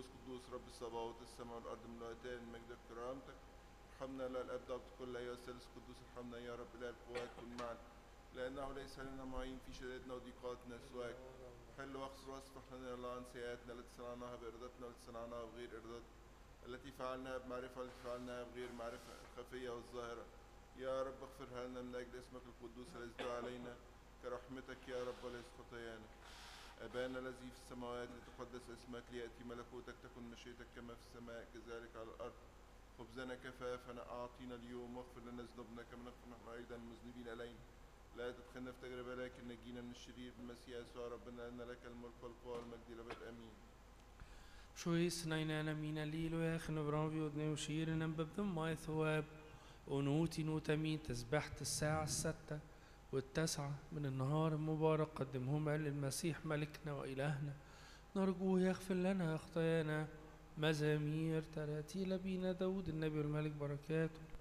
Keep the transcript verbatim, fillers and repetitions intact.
قدوس رب الصباوت السماء والأرض ملؤتان من مجدك كرامتك. ارحمنا لا الأب ضابط كل أيها الثالث القدوس ارحمنا يا رب إله القوات كن معنا لأنه ليس لنا معين في شدائدنا وضيقاتنا سواك. حل واغفر واصفح لنا الله عن سيئاتنا التي صنعناها بإرادتنا والتي صنعناها بغير إرادتنا التي فعلناها بمعرفة والتي فعلناها بغير معرفة الخفية والظاهرة. يا رب اغفرها لنا من أجل اسمك القدوس الذي دعا علينا كرحمتك يا رب وليس خطايانا. أبانا الذي في السماوات لتقدس اسمك ليأتي ملكوتك تكن مشيئتك كما في السماء كذلك على الأرض. خبزنا كفافنا أعطينا اليوم واغفر لنا ذنوبنا كما نغفر نحن أيضا المذنبين إلينا لا تدخلنا في تجربة لكن نجينا من الشرير بالمسيح يسوع ربنا أن لك الملك والقوة والمجد إلى الأبد آمين. شوي سنينا مين ليلو يا أخي نبرافي ودني وشير نبب ما ثواب ونوتي نوتمين تسبحت الساعة الستة والتسعة من النهار المبارك قدمهما للمسيح ملكنا وإلهنا نرجوه يغفر لنا خطايانا. مزامير تراتيل بينا داود النبي والملك بركاته.